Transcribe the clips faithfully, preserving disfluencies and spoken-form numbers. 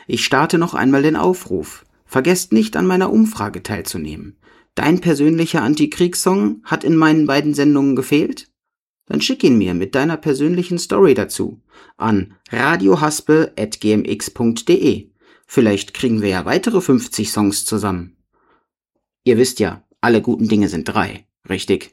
Ich starte noch einmal den Aufruf. Vergesst nicht, an meiner Umfrage teilzunehmen. Dein persönlicher Antikriegssong hat in meinen beiden Sendungen gefehlt? Dann schick ihn mir mit deiner persönlichen Story dazu an radiohaspe at g m x punkt d e. Vielleicht kriegen wir ja weitere fünfzig Songs zusammen. Ihr wisst ja, alle guten Dinge sind drei, richtig?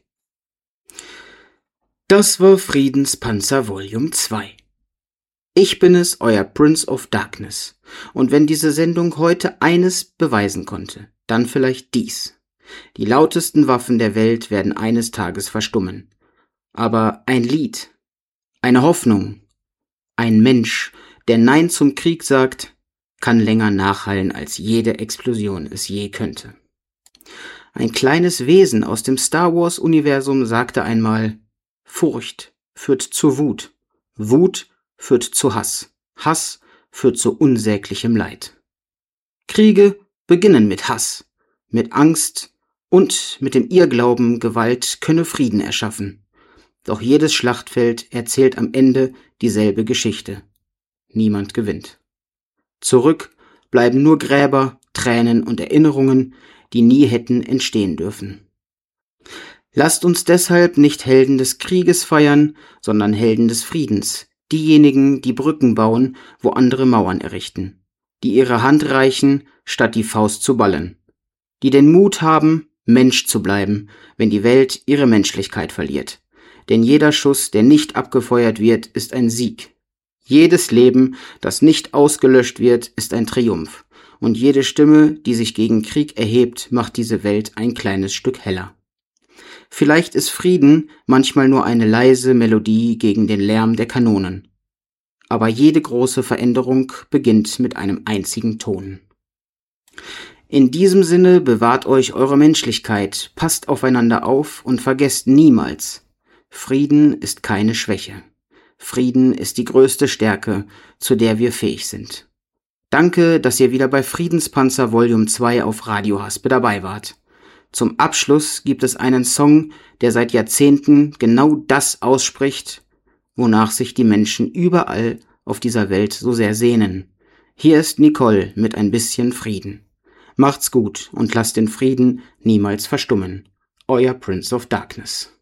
Das war Friedenspanzer Volume zwei. Ich bin es, euer Prince of Darkness. Und wenn diese Sendung heute eines beweisen konnte, dann vielleicht dies. Die lautesten Waffen der Welt werden eines Tages verstummen. Aber ein Lied, eine Hoffnung, ein Mensch, der Nein zum Krieg sagt, kann länger nachhallen, als jede Explosion es je könnte. Ein kleines Wesen aus dem Star-Wars-Universum sagte einmal, Furcht führt zu Wut, Wut führt zu Hass, Hass führt zu unsäglichem Leid. Kriege beginnen mit Hass, mit Angst und mit dem Irrglauben, Gewalt könne Frieden erschaffen. Doch jedes Schlachtfeld erzählt am Ende dieselbe Geschichte. Niemand gewinnt. Zurück bleiben nur Gräber, Tränen und Erinnerungen, die nie hätten entstehen dürfen. Lasst uns deshalb nicht Helden des Krieges feiern, sondern Helden des Friedens, diejenigen, die Brücken bauen, wo andere Mauern errichten, die ihre Hand reichen, statt die Faust zu ballen, die den Mut haben, Mensch zu bleiben, wenn die Welt ihre Menschlichkeit verliert. Denn jeder Schuss, der nicht abgefeuert wird, ist ein Sieg. Jedes Leben, das nicht ausgelöscht wird, ist ein Triumph. Und jede Stimme, die sich gegen Krieg erhebt, macht diese Welt ein kleines Stück heller. Vielleicht ist Frieden manchmal nur eine leise Melodie gegen den Lärm der Kanonen. Aber jede große Veränderung beginnt mit einem einzigen Ton. In diesem Sinne bewahrt euch eure Menschlichkeit, passt aufeinander auf und vergesst niemals, Frieden ist keine Schwäche. Frieden ist die größte Stärke, zu der wir fähig sind. Danke, dass ihr wieder bei Friedenspanzer Volume zwei auf Radio Haspe dabei wart. Zum Abschluss gibt es einen Song, der seit Jahrzehnten genau das ausspricht, wonach sich die Menschen überall auf dieser Welt so sehr sehnen. Hier ist Nicole mit ein bisschen Frieden. Macht's gut und lasst den Frieden niemals verstummen. Euer Prince of Darkness.